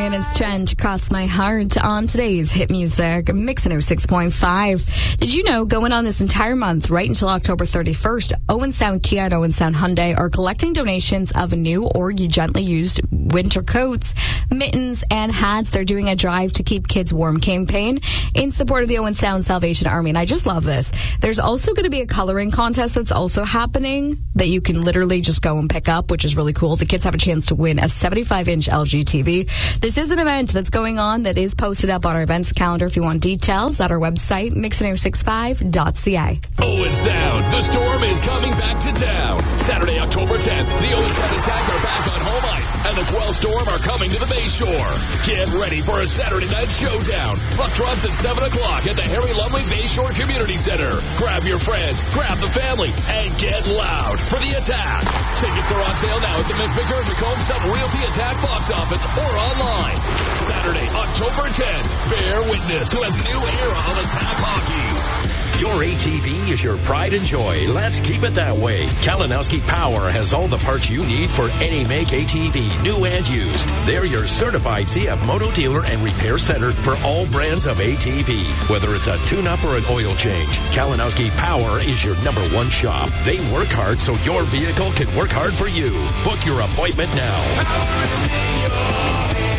Ariana's Trench, Cross My Heart on today's hit music, Mix 106.5. Did you know, going on this entire month, right until October 31st, Owen Sound Kia and Owen Sound Hyundai are collecting donations of new or gently used winter coats, mittens, and hats. They're doing a Drive to Keep Kids Warm campaign in support of the Owen Sound Salvation Army, and I just love this. There's also going to be a coloring contest that's also happening that you can literally just go and pick up, which is really cool. The kids have a chance to win a 75-inch LG TV. This is an event that's going on that is posted up on our events calendar if you want details at our website, mix1065.ca. Owen Sound, the storm is coming back to town. Saturday, October 10th, the Owen Sound Attack are back on home ice, and the Quell Storm are coming to the Bayshore. Get ready for a Saturday night showdown. Puck drops at 7 o'clock at the Harry Lumley Bayshore Community Center. Grab your friends, grab the family, and get loud for the Attack. Tickets are on sale now at the McVicker and McComb Sub Realty Attack box office or online. Saturday, October 10th, bear witness to a new era of Attack hockey. Your ATV is your pride and joy. Let's keep it that way. Kalinowski Power has all the parts you need for any make ATV, new and used. They're your certified CF Moto dealer and repair center for all brands of ATV. Whether it's a tune-up or an oil change, Kalinowski Power is your #1 shop. They work hard so your vehicle can work hard for you. Book your appointment now.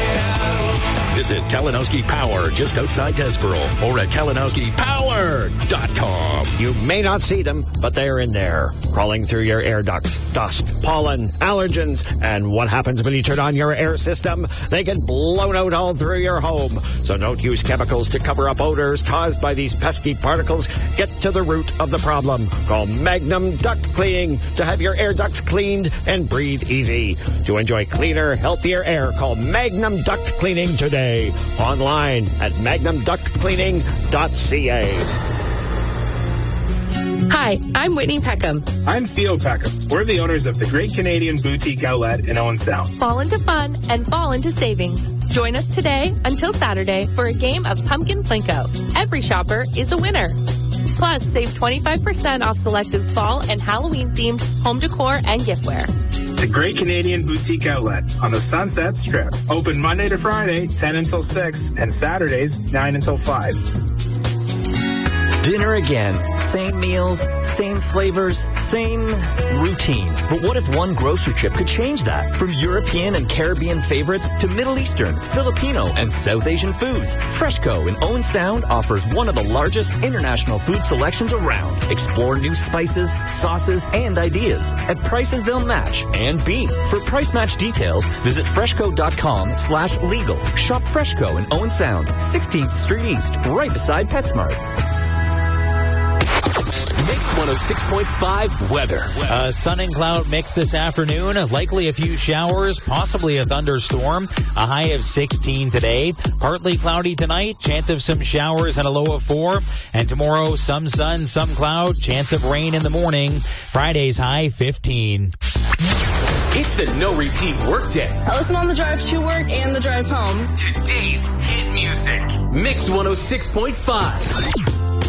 Visit Kalinowski Power just outside Desboro or at kalinowskipower.com. You may not see them, but they're in there, crawling through your air ducts. Dust, pollen, allergens, and what happens when you turn on your air system? They get blown out all through your home. So don't use chemicals to cover up odors caused by these pesky particles. Get to the root of the problem. Call Magnum Duct Cleaning to have your air ducts cleaned and breathe easy. To enjoy cleaner, healthier air, call Magnum Duct Cleaning today. Online at magnumductcleaning.ca. Hi, I'm Whitney Peckham. I'm Theo Peckham. We're the owners of the Great Canadian Boutique Outlet in Owen Sound. Fall into fun and fall into savings. Join us today until Saturday for a game of Pumpkin Plinko. Every shopper is a winner. Plus, save 25% off selected fall and Halloween-themed home decor and giftware. The Great Canadian Boutique Outlet on the Sunset Strip. Open Monday to Friday, 10 until 6, and Saturdays, 9 until 5. Dinner again. Same meals, same flavors, same routine. But what if one grocery trip could change that? From European and Caribbean favorites to Middle Eastern, Filipino, and South Asian foods, Freshco in Owen Sound offers one of the largest international food selections around. Explore new spices, sauces, and ideas at prices they'll match and beat. For price match details, visit freshco.com/legal. Shop Freshco in Owen Sound, 16th Street East, right beside PetSmart. Mix 106.5 weather. Sun and cloud mix this afternoon. Likely a few showers, possibly a thunderstorm. A high of 16 today. Partly cloudy tonight. Chance of some showers and a low of 4. And tomorrow, some sun, some cloud. Chance of rain in the morning. Friday's high 15. It's the no repeat workday. I listen on the drive to work and the drive home. Today's hit music. Mix 106.5.